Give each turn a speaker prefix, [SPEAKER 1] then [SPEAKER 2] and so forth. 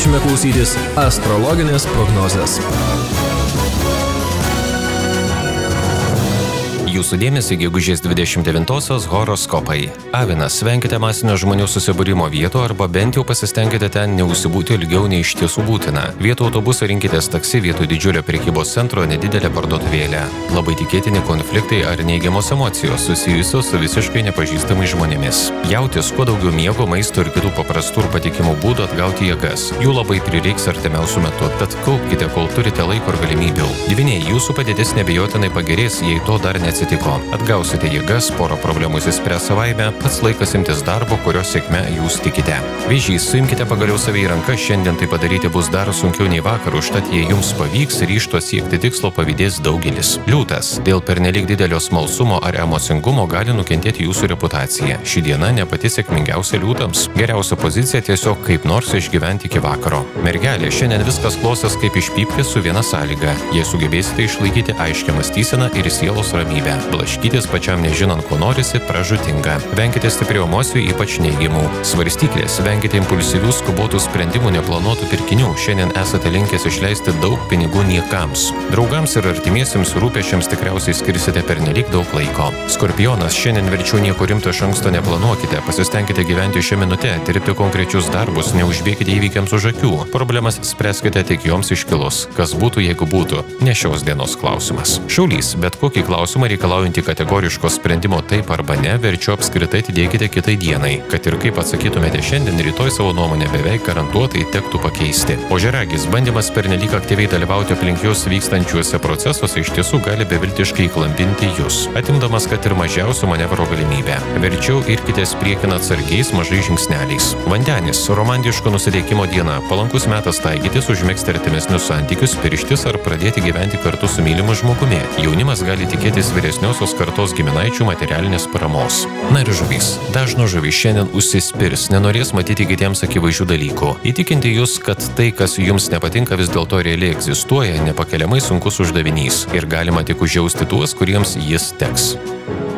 [SPEAKER 1] kviečiame klausytis astrologinės prognozės.
[SPEAKER 2] Jūsų dėmesį gegužės 29-osios horoskopai. Avinas, venkite masinio žmonių susibūrimo vietų arba bent jau pasistengkite ten neužsibūti ilgiau nei iš tiesų būtina. Vietoj autobuso rinkitės taksi, vietoj didžiulio prekybos centro nedidelę parduotuvėlę. Labai tikėtini konfliktai ar neigiamos emocijos susijusios su visiškai nepažįstamais žmonėmis. Jautis, kuo daugiau miego, maisto ir kitų paprastų ir patikimų būdų atgauti jėgas. Jų labai prireiks artimiausiu metu, tad kaupkite, kol turite laiko ir galimybių. Dvyniai, jūsų padėtis neabejotinai pagerės, jei to dar neatsitiko. Atgausite jėgas, porą problemų išsispręs savaime, pats laikas imtis darbo, kurio sėkme jūs tikite. Vėžys, suimkite pagaliau save į rankas, šiandien tai padaryti bus dar sunkiau nei vakar, užtat jei jums pavyks, ryžto siekti tikslo pavydės daugelis. Liūtas, dėl pernelyg didelio smalsumo ar emocingumo gali nukentėti jūsų reputacija. Ši diena ne pati sėkmingiausia liūtams. Geriausia pozicija tiesiog kaip nors išgyventi iki vakaro. Mergelė, šiandien viskas klostės kaip iš pypkės su viena sąlyga. Jei sugebėsite išlaikyti aiškią mąstyseną ir sielos ramybę. Blaškytis pačiam nežinant, ko norisi, pražūtinga. Venkite stiprių emocijų, ypač neigiamų. Svarstyklės, venkite impulsyvių, skubotų sprendimų, neplanuotų pirkinių. Šiandien esate linkęs išleisti daug pinigų niekams. Draugams ir artimiesiems rūpesčiams tikriausiai skirsite pernelyg daug laiko. Skorpionas, šiandien verčiau nieko rimto iš anksto neplanuokite. Pasistengkite gyventi šią minutę, dirbti konkrečius darbus, neužbėkite įvykiams už akių. Problemas spręskite tik joms iškilus. Kas būtų, jeigu būtų? Ne šios dienos klausimas. Šaulys, bet kokį klausimą reikalaujantį kategoriško sprendimo taip arba ne, verčiau apskritai atidėkite kitai dienai. Kad ir kaip atsakytumėte šiandien, rytoj savo nuomonę beveik garantuotai tektų pakeisti. Ožiaragis, bandymas pernelyg aktyviai dalyvauti aplink jūs vykstančiuose procesuose iš tiesų gali beviltiškai klampinti jūs, atimdamas kad ir mažiausio manevro galimybę. Verčiau irkitės priekin atsargiais mažais žingsneliais. Vandenis, romantiško nusiteikimo diena, palankus metas taikytis, užmegzti artimesnius santykius, pirštis ar pradėti gyventi kartu su mylimu žmogumi. Jaunimas gali tikėtis vyresniosios kartos giminaičių materialinės paramos. Na ir žuvys. Dažno žuvys šiandien užsispirs, nenorės matyti kitiems akivaizdžių dalykų. Įtikinti jūs, kad tai, kas jums nepatinka, vis dėlto realiai egzistuoja, nepakeliamai sunkus uždavinys ir galima tik užjausti tuos, kuriems jis teks.